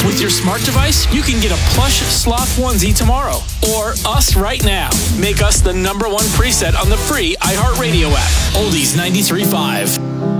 With your smart device, you can get a plush sloth onesie tomorrow. Or us right now. Make us the #1 preset on the free iHeartRadio app. Oldies 93.5.